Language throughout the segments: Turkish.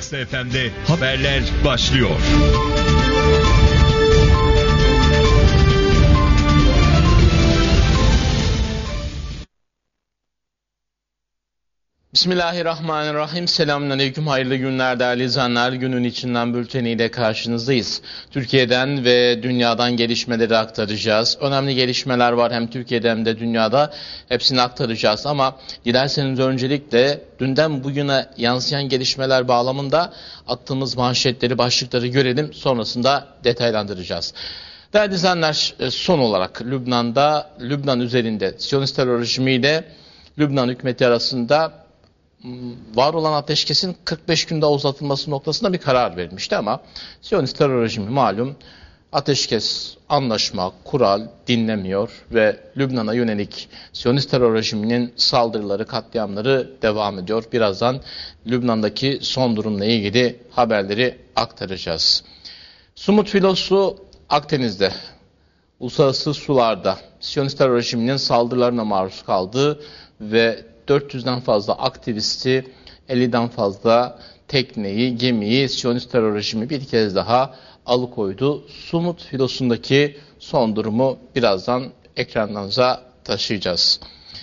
Nokta FM'de haberler başlıyor. Bismillahirrahmanirrahim. Selamünaleyküm. Hayırlı günler değerli izleyenler. Günün içinden bülteniyle karşınızdayız. Türkiye'den ve dünyadan gelişmeleri aktaracağız. Önemli gelişmeler var hem Türkiye'de hem de dünyada. Hepsini aktaracağız ama dilerseniz öncelikle dünden bugüne yansıyan gelişmeler bağlamında attığımız manşetleri, başlıkları görelim. Sonrasında detaylandıracağız. Değerli izleyenler, son olarak Lübnan üzerinde Siyonist terör rejimiyle Lübnan hükümeti arasında var olan ateşkesin 45 günde uzatılması noktasında bir karar verilmişti ama Siyonist terör rejimi malum ateşkes, anlaşma, kural dinlemiyor ve Lübnan'a yönelik Siyonist terör rejiminin saldırıları, katliamları devam ediyor. Birazdan Lübnan'daki son durumla ilgili haberleri aktaracağız. Sumut filosu Akdeniz'de, uluslararası sularda Siyonist terör rejiminin saldırılarına maruz kaldı ve 400'den fazla aktivisti, 50'den fazla tekneyi, gemiyi Siyonist terör rejimi bir kez daha alıkoydu. Sumut filosundaki son durumu birazdan ekranlarınıza taşıyacağız.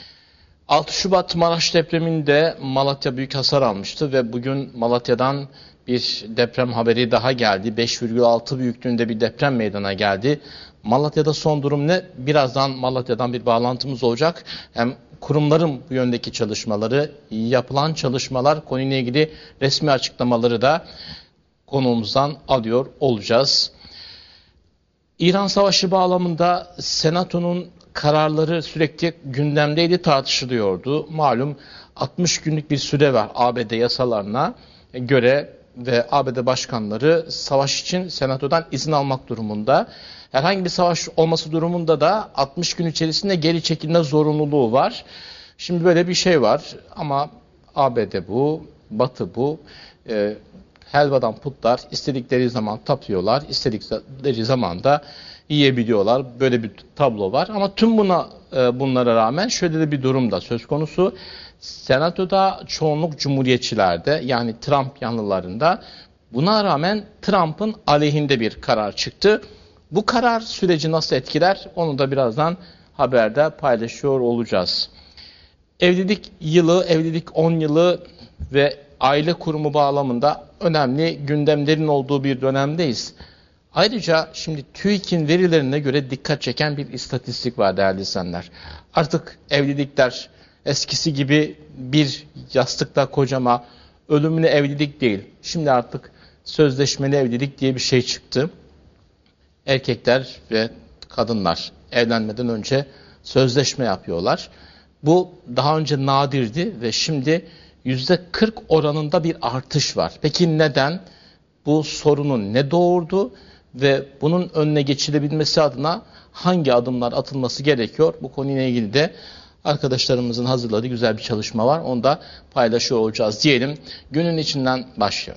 6 Şubat Maraş depreminde Malatya büyük hasar almıştı ve bugün Malatya'dan bir deprem haberi daha geldi. 5,6 büyüklüğünde bir deprem meydana geldi. Malatya'da son durum ne? Birazdan Malatya'dan bir bağlantımız olacak. Hem kurumların bu yöndeki çalışmaları, yapılan çalışmalar, konuyla ilgili resmi açıklamaları da konuğumuzdan alıyor olacağız. İran Savaşı bağlamında Senato'nun kararları sürekli gündemdeydi, tartışılıyordu. Malum 60 günlük bir süre var ABD yasalarına göre ve ABD başkanları savaş için Senato'dan izin almak durumunda. Herhangi bir savaş olması durumunda da 60 gün içerisinde geri çekilme zorunluluğu var. Şimdi böyle bir şey var ama ABD bu, Batı bu. Helvadan putlar, istedikleri zaman tapıyorlar, istedikleri zaman da yiyebiliyorlar. Böyle bir tablo var ama tüm bunlara rağmen şöyle de bir durum da söz konusu. Senato'da çoğunluk cumhuriyetçilerde, yani Trump yanlılarında. Buna rağmen Trump'ın aleyhinde bir karar çıktı. Bu karar süreci nasıl etkiler? Onu da birazdan haberde paylaşıyor olacağız. Evlilik yılı, evlilik 10 yılı ve aile kurumu bağlamında önemli gündemlerin olduğu bir dönemdeyiz. Ayrıca şimdi TÜİK'in verilerine göre dikkat çeken bir istatistik var değerli izleyenler. Artık evlilikler eskisi gibi bir yastıkta kocama, ölümlü evlilik değil. Şimdi artık sözleşmeli evlilik diye bir şey çıktı. Erkekler ve kadınlar evlenmeden önce sözleşme yapıyorlar. Bu daha önce nadirdi ve şimdi %40 oranında bir artış var. Peki neden? Bu sorunun ne doğurdu ve bunun önüne geçilebilmesi adına hangi adımlar atılması gerekiyor? Bu konuyla ilgili de arkadaşlarımızın hazırladığı güzel bir çalışma var. Onu da paylaşıyor olacağız diyelim. Günün içinden başlıyor.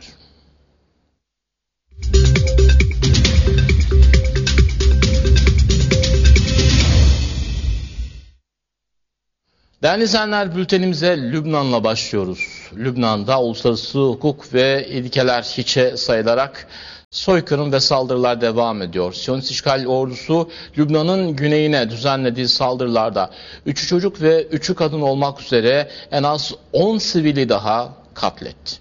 Değerli izleyenler, bültenimize Lübnan'la başlıyoruz. Lübnan'da uluslararası hukuk ve ilkeler hiçe sayılarak soykırım ve saldırılar devam ediyor. Siyonist işgal ordusu Lübnan'ın güneyine düzenlediği saldırılarda 3'ü çocuk ve 3'ü kadın olmak üzere en az 10 sivili daha katletti.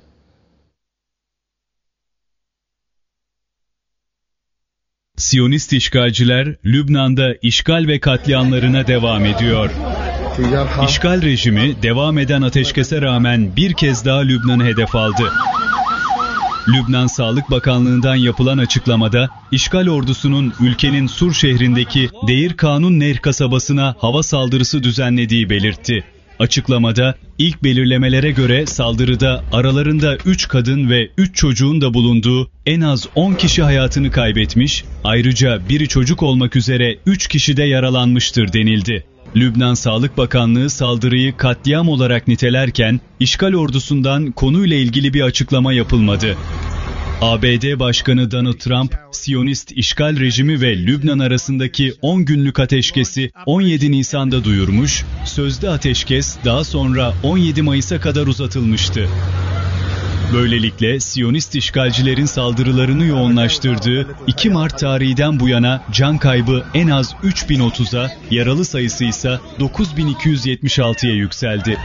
Siyonist işgalciler Lübnan'da işgal ve katliamlarına devam ediyor. İşgal rejimi devam eden ateşkese rağmen bir kez daha Lübnan'ı hedef aldı. Lübnan Sağlık Bakanlığı'ndan yapılan açıklamada işgal ordusunun ülkenin Sur şehrindeki Deir Kanun Nehr kasabasına hava saldırısı düzenlediği belirtti. Açıklamada ilk belirlemelere göre saldırıda aralarında 3 kadın ve 3 çocuğun da bulunduğu en az 10 kişi hayatını kaybetmiş, ayrıca biri çocuk olmak üzere 3 kişi de yaralanmıştır denildi. Lübnan Sağlık Bakanlığı saldırıyı katliam olarak nitelerken işgal ordusundan konuyla ilgili bir açıklama yapılmadı. ABD Başkanı Donald Trump, Siyonist işgal rejimi ve Lübnan arasındaki 10 günlük ateşkesi 17 Nisan'da duyurmuş, sözde ateşkes daha sonra 17 Mayıs'a kadar uzatılmıştı. Böylelikle Siyonist işgalcilerin saldırılarını yoğunlaştırdığı 2 Mart tarihinden bu yana can kaybı en az 3030'a, yaralı sayısı ise 9276'ya yükseldi.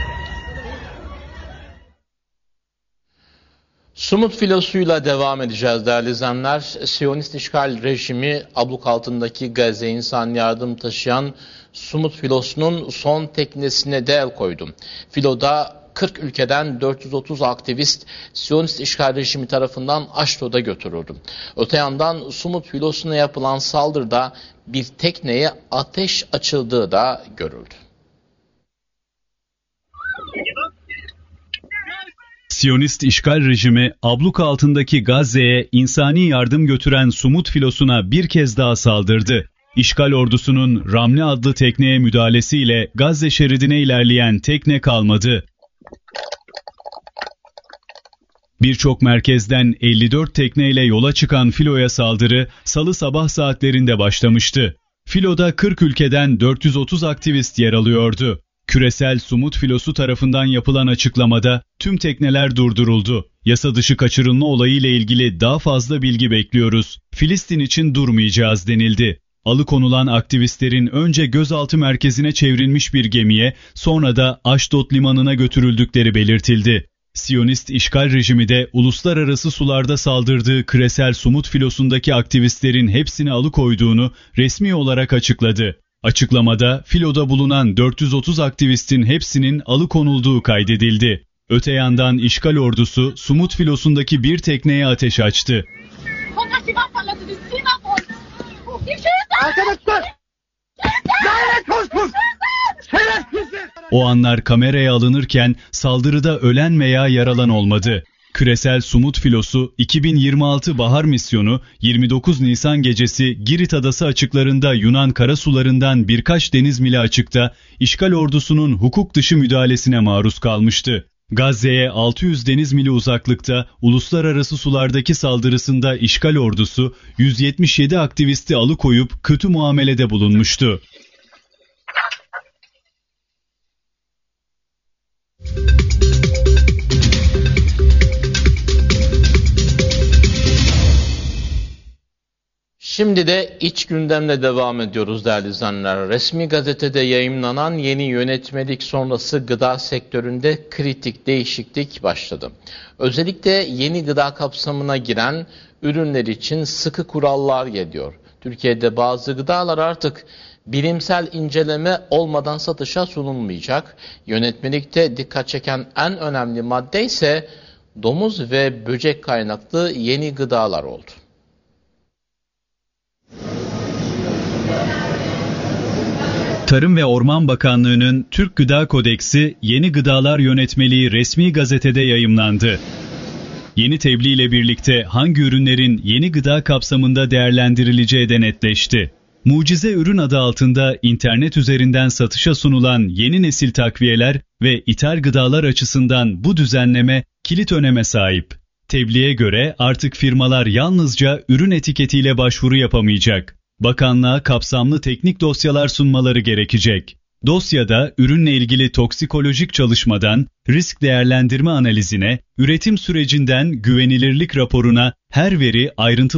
Sumut filosuyla devam edeceğiz değerli izleyenler. Siyonist işgal rejimi abluk altındaki Gazze insan yardım taşıyan Sumut filosunun son teknesine de el koydu. Filoda 40 ülkeden 430 aktivist Siyonist işgal rejimi tarafından Aşdod'a götürüldü. Öte yandan Sumut filosuna yapılan saldırıda bir tekneye ateş açıldığı da görüldü. Siyonist işgal rejimi abluk altındaki Gazze'ye insani yardım götüren Sumut filosuna bir kez daha saldırdı. İşgal ordusunun Ramli adlı tekneye müdahalesiyle Gazze şeridine ilerleyen tekne kalmadı. Birçok merkezden 54 tekneyle yola çıkan filoya saldırı Salı sabah saatlerinde başlamıştı. Filoda 40 ülkeden 430 aktivist yer alıyordu. Küresel Sumut filosu tarafından yapılan açıklamada tüm tekneler durduruldu. Yasa dışı kaçırılma olayı ile ilgili daha fazla bilgi bekliyoruz. Filistin için durmayacağız denildi. Alıkonulan aktivistlerin önce gözaltı merkezine çevrilmiş bir gemiye, sonra da Aşdod limanına götürüldükleri belirtildi. Siyonist işgal rejimi de uluslararası sularda saldırdığı küresel Sumut filosundaki aktivistlerin hepsini alıkoyduğunu resmi olarak açıkladı. Açıklamada filoda bulunan 430 aktivistin hepsinin alıkonulduğu kaydedildi. Öte yandan işgal ordusu Sumut filosundaki bir tekneye ateş açtı. O anlar kameraya alınırken saldırıda ölen veya yaralan olmadı. Küresel Sumut filosu 2026 bahar misyonu 29 Nisan gecesi Girit adası açıklarında Yunan karasularından birkaç deniz mili açıkta işgal ordusunun hukuk dışı müdahalesine maruz kalmıştı. Gazze'ye 600 deniz mili uzaklıkta uluslararası sulardaki saldırısında işgal ordusu 177 aktivisti alıkoyup kötü muamelede bulunmuştu. Şimdi de iç gündemle devam ediyoruz değerli izleyenler. Resmi gazetede yayımlanan yeni yönetmelik sonrası gıda sektöründe kritik değişiklik başladı. Özellikle yeni gıda kapsamına giren ürünler için sıkı kurallar geliyor. Türkiye'de bazı gıdalar artık bilimsel inceleme olmadan satışa sunulmayacak. Yönetmelikte dikkat çeken en önemli madde ise domuz ve böcek kaynaklı yeni gıdalar oldu. Tarım ve Orman Bakanlığı'nın Türk Gıda Kodeksi Yeni Gıdalar Yönetmeliği resmi gazetede yayımlandı. Yeni tebliğ ile birlikte hangi ürünlerin yeni gıda kapsamında değerlendirileceği de netleşti. Mucize ürün adı altında internet üzerinden satışa sunulan yeni nesil takviyeler ve ithal gıdalar açısından bu düzenleme kilit öneme sahip. Tebliğe göre artık firmalar yalnızca ürün etiketiyle başvuru yapamayacak. Bakanlığa kapsamlı teknik dosyalar sunmaları gerekecek. Dosyada ürünle ilgili toksikolojik çalışmadan risk değerlendirme analizine, üretim sürecinden güvenilirlik raporuna her veri ayrıntılı